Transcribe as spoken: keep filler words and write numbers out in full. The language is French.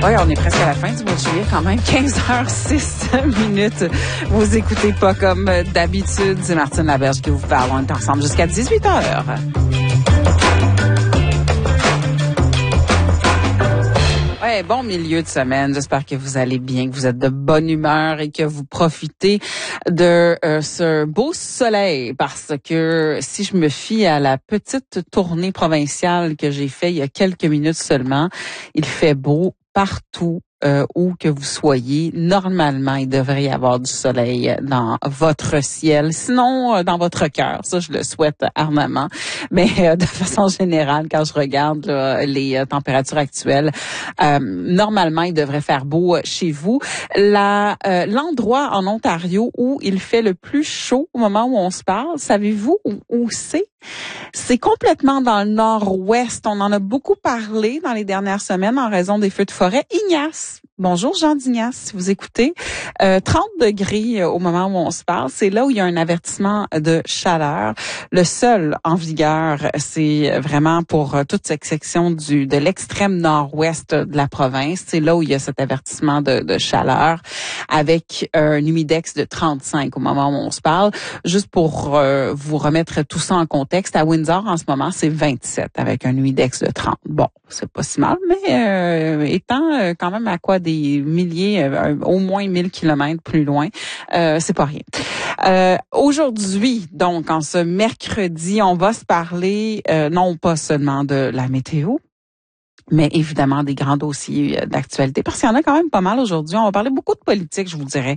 Oui, on est presque à la fin du mois de juillet quand même. quinze heures six minutes. Vous écoutez pas comme d'habitude. C'est Martine Laberge qui vous parle. On est ensemble jusqu'à dix-huit heures. Ouais, bon milieu de semaine. J'espère que vous allez bien, que vous êtes de bonne humeur et que vous profitez de euh, ce beau soleil. Parce que si je me fie à la petite tournée provinciale que j'ai faite il y a quelques minutes seulement, il fait beau partout. Euh, où que vous soyez, normalement, il devrait y avoir du soleil dans votre ciel, sinon euh, dans votre cœur. Ça, je le souhaite ardemment. Mais euh, de façon générale, quand je regarde là, les euh, températures actuelles, euh, normalement, il devrait faire beau chez vous. La, euh, l'endroit en Ontario où il fait le plus chaud au moment où on se parle, savez-vous où, où c'est? C'est complètement dans le nord-ouest. On en a beaucoup parlé dans les dernières semaines en raison des feux de forêt. Ignace. Bonjour Jean d'Ignace, si vous écoutez. Euh, trente degrés au moment où on se parle. C'est là où il y a un avertissement de chaleur. Le seul en vigueur, c'est vraiment pour toute cette section du de l'extrême nord-ouest de la province. C'est là où il y a cet avertissement de, de chaleur avec un humidex de trente-cinq au moment où on se parle. Juste pour euh, vous remettre tout ça en contexte, à Windsor en ce moment, c'est vingt-sept avec un humidex de trente. Bon, c'est pas si mal, mais euh, étant euh, quand même à quoi des milliers, euh, au moins mille kilomètres plus loin, euh, c'est pas rien. Euh, aujourd'hui, donc, en ce mercredi, on va se parler euh, non pas seulement de la météo, mais évidemment des grands dossiers d'actualité, parce qu'il y en a quand même pas mal aujourd'hui. On va parler beaucoup de politique, je vous dirais,